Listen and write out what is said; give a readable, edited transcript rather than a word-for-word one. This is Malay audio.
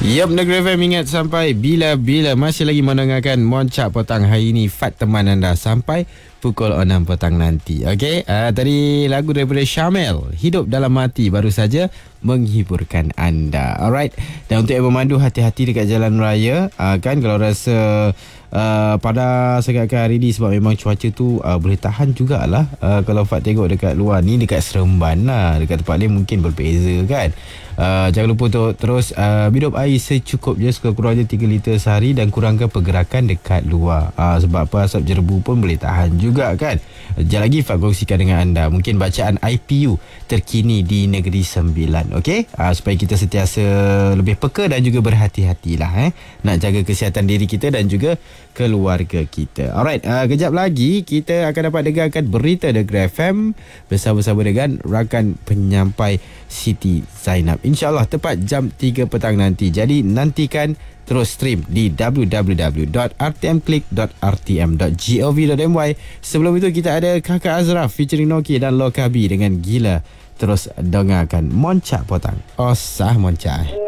Yap, Negeri FM ingat sampai bila-bila masih lagi mendengarkan Moncak Petang hari ini. Fat teman anda sampai pukul 6 petang nanti. Okey, tadi lagu daripada Syamel, Hidup Dalam Hati, baru saja menghiburkan anda. Alright. Dan untuk yang memandu, hati-hati dekat jalan raya. Kan kalau rasa pada sekat hari ni, sebab memang cuaca tu boleh tahan jugalah. Kalau Fat tengok dekat luar ni, dekat Seremban lah, dekat tempat lain mungkin berbeza kan. Jangan lupa untuk terus minum air secukupnya, sekurang-kurangnya 3 liter sehari, dan kurangkan pergerakan dekat luar. Sebab apa, asap jerebu pun boleh tahan juga kan. Sekejap lagi Fat kongsikan dengan anda mungkin bacaan IPU terkini di Negeri Sembilan. Okey, supaya kita sentiasa lebih peka dan juga berhati-hatilah nak jaga kesihatan diri kita dan juga keluarga kita. Alright, kejap lagi kita akan dapat dengarkan berita Negeri FM bersama-sama dengan rakan penyampai Siti Zainab, InsyaAllah tepat jam 3 petang nanti. Jadi nantikan terus stream di www.rtmclick.rtm.gov.my. Sebelum itu kita ada Kakak Azraf featuring Noki dan Lokabi dengan Gila. Terus dengarkan Moncak Petang. Oh sah Moncak.